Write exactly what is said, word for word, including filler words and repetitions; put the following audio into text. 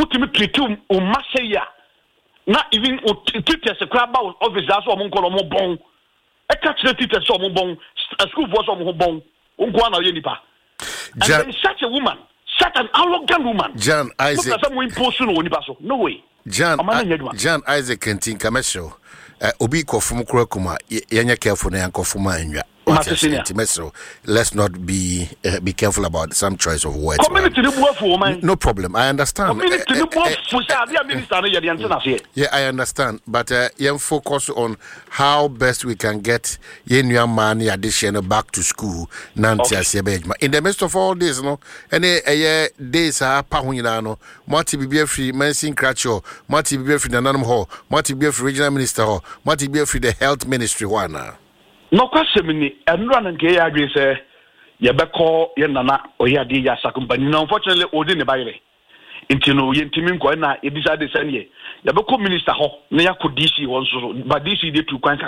to me treatum o masaya na even o teachers crab office that's what mo call mo bon e catch the teachers so mo bon school for so mo bon unko na ye nipa and then such a woman such an arrogant woman John Isaac look at some impose no nipa so no way John John Isaac Kentin commercial uh, obi kofum kura kuma yenya careful na yankofuma anwa. Let's not be uh, be careful about some choice of words. Right? No problem. I understand. Uh, uh, uh, yeah, I understand. But uh, yeah, focus on how best we can get your money addition back to school. Okay. In the midst of all this, no, any uh, days are pahunano, multi be free, Mansing Cratcho, multi be free the Nanam Hall, multi be free regional minister hall, multi be free the health ministry one. No question me and run and gay agree say Yabeko Yanana or Yadi Yasakum, but unfortunately Odin the Baile. Intino Yentimin Koina, it decided to send ye. Yabeko Minister Ho, Nea could D C also, but D C did to Quanca